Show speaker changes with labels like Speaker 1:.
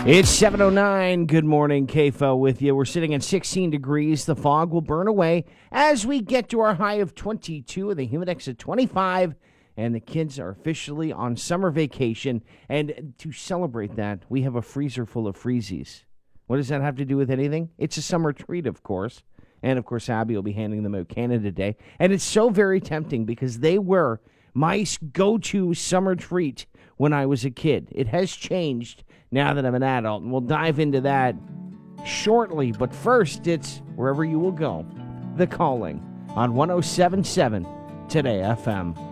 Speaker 1: It's 7:09. Good morning, KFO with you. We're sitting at 16 degrees. The fog will burn away as we get to our high of 22 and the humidex at 25. And the kids are officially on summer vacation. And to celebrate that, we have a freezer full of freezies. What does that have to do with anything? It's a summer treat, of course. And, of course, Abby will be handing them out Canada Day. And it's so very tempting because they were my go-to summer treat when I was a kid. It has changed now that I'm an adult, and we'll dive into that shortly. But first, it's Wherever You Will Go, The Calling on 107.7 Today FM.